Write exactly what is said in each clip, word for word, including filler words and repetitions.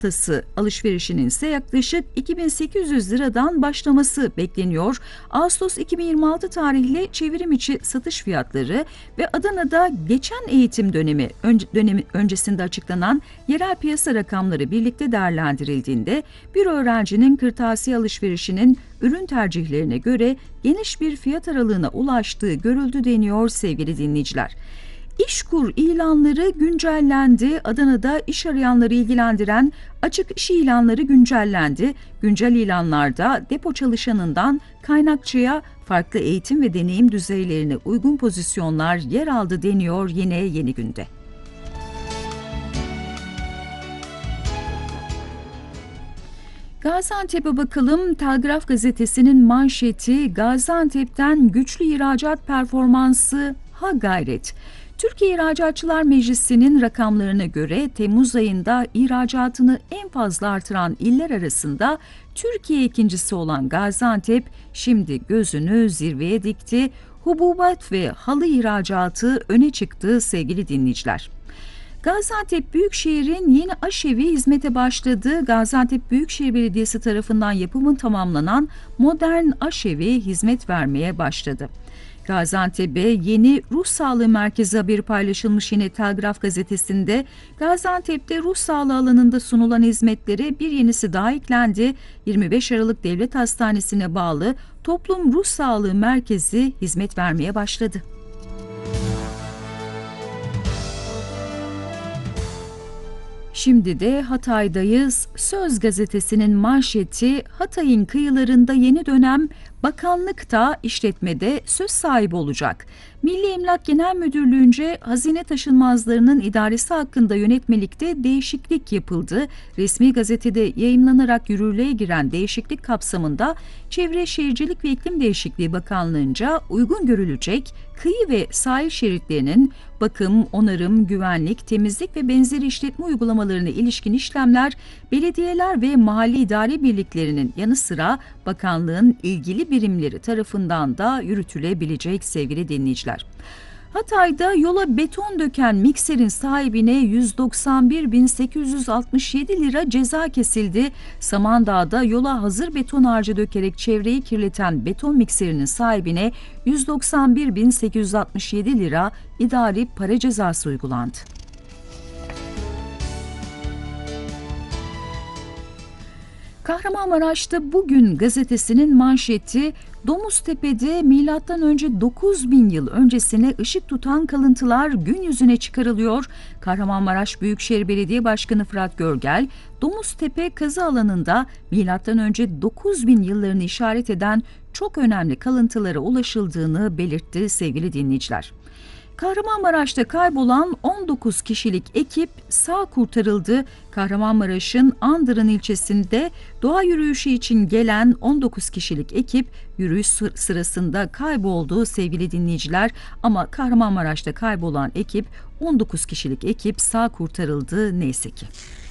Tası alışverişinin ise yaklaşık iki bin sekiz yüz liradan başlaması bekleniyor. Ağustos iki bin yirmi altı tarihli çevrim içi satış fiyatları ve Adana'da geçen eğitim dönemi, önce, dönemi öncesinde açıklanan yerel piyasa rakamları birlikte değerlendirildiğinde bir öğrencinin kırtasiye alışverişinin ürün tercihlerine göre geniş bir fiyat aralığına ulaştığı görüldü deniyor sevgili dinleyiciler. İşkur ilanları güncellendi. Adana'da iş arayanları ilgilendiren açık iş ilanları güncellendi. Güncel ilanlarda depo çalışanından kaynakçıya farklı eğitim ve deneyim düzeylerine uygun pozisyonlar yer aldı deniyor yine Yeni Gün'de. Gaziantep'e bakalım. Telgraf gazetesinin manşeti Gaziantep'ten güçlü ihracat performansı ha gayret. Türkiye İhracatçılar Meclisi'nin rakamlarına göre Temmuz ayında ihracatını en fazla artıran iller arasında Türkiye ikincisi olan Gaziantep şimdi gözünü zirveye dikti. Hububat ve halı ihracatı öne çıktı sevgili dinleyiciler. Gaziantep Büyükşehir'in yeni aşevi hizmete başladı. Gaziantep Büyükşehir Belediyesi tarafından yapımı tamamlanan modern aşevi hizmet vermeye başladı. Gaziantep'e yeni ruh sağlığı merkezi haberi paylaşılmış yine Telgraf gazetesinde. Gaziantep'te ruh sağlığı alanında sunulan hizmetlere bir yenisi daha eklendi. yirmi beş Aralık Devlet Hastanesi'ne bağlı Toplum Ruh Sağlığı Merkezi hizmet vermeye başladı. Şimdi de Hatay'dayız. Söz gazetesinin manşeti Hatay'ın kıyılarında yeni dönem bakanlıkta işletmede söz sahibi olacak. Milli Emlak Genel Müdürlüğü'nce hazine taşınmazlarının idaresi hakkında yönetmelikte değişiklik yapıldı. Resmi gazetede yayımlanarak yürürlüğe giren değişiklik kapsamında Çevre Şehircilik ve İklim Değişikliği Bakanlığı'nca uygun görülecek kıyı ve sahil şeritlerinin bakım, onarım, güvenlik, temizlik ve benzeri işletme uygulamalarına ilişkin işlemler belediyeler ve mahalli idare birliklerinin yanı sıra bakanlığın ilgili birimleri tarafından da yürütülebilecek sevgili dinleyiciler. Hatay'da yola beton döken mikserin sahibine yüz doksan bir bin sekiz yüz altmış yedi lira ceza kesildi. Samandağ'da yola hazır beton harcı dökerek çevreyi kirleten beton mikserinin sahibine yüz doksan bir bin sekiz yüz altmış yedi lira idari para cezası uygulandı. Kahramanmaraş'ta Bugün gazetesinin manşeti Domuztepe'de milattan önce dokuz bin yıl öncesine ışık tutan kalıntılar gün yüzüne çıkarılıyor. Kahramanmaraş Büyükşehir Belediye Başkanı Fırat Görgel, Domuztepe kazı alanında milattan önce dokuz bin yıllarını işaret eden çok önemli kalıntılara ulaşıldığını belirtti sevgili dinleyiciler. Kahramanmaraş'ta kaybolan on dokuz kişilik ekip sağ kurtarıldı. Kahramanmaraş'ın Andırın ilçesinde doğa yürüyüşü için gelen on dokuz kişilik ekip yürüyüş sırasında kayboldu sevgili dinleyiciler. Ama Kahramanmaraş'ta kaybolan ekip on dokuz kişilik ekip sağ kurtarıldı neyse ki.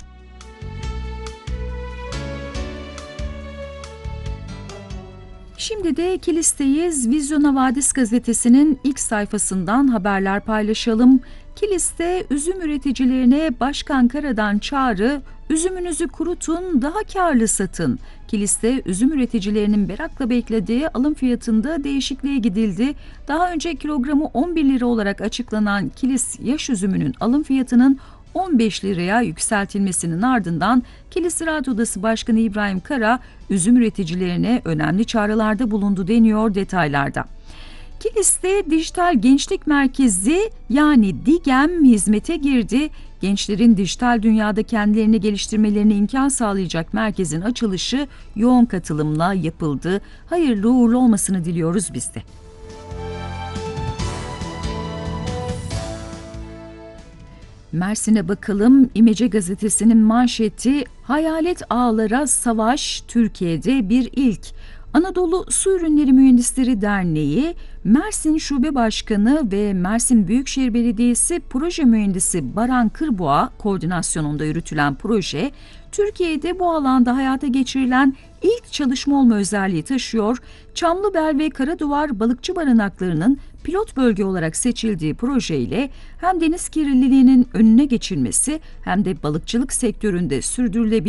Şimdi de Kilis'teyiz. Vizyon Havadis gazetesinin ilk sayfasından haberler paylaşalım. Kilis'te üzüm üreticilerine Başkan Kara'dan çağrı, üzümünüzü kurutun, daha karlı satın. Kilis'te üzüm üreticilerinin merakla beklediği alım fiyatında değişikliğe gidildi. Daha önce kilogramı on bir lira olarak açıklanan Kilis yaş üzümünün alım fiyatının on beş liraya yükseltilmesinin ardından Kilis Ziraat Odası Başkanı İbrahim Kara, üzüm üreticilerine önemli çağrılarda bulundu deniyor detaylarda. Kilis'te Dijital Gençlik Merkezi yani DİGEM hizmete girdi. Gençlerin dijital dünyada kendilerini geliştirmelerine imkan sağlayacak merkezin açılışı yoğun katılımla yapıldı. Hayırlı uğurlu olmasını diliyoruz biz de. Mersin'e bakalım. İmece gazetesinin manşeti Hayalet Ağlara Savaş Türkiye'de bir ilk. Anadolu Su Ürünleri Mühendisleri Derneği, Mersin Şube Başkanı ve Mersin Büyükşehir Belediyesi Proje Mühendisi Baran Kırboğa koordinasyonunda yürütülen proje, Türkiye'de bu alanda hayata geçirilen ilk çalışma olma özelliği taşıyor. Çamlıbel ve Karaduvar balıkçı barınaklarının Pilot bölge olarak seçildiği projeyle hem deniz kirliliğinin önüne geçilmesi hem de balıkçılık sektöründe sürdürülebilir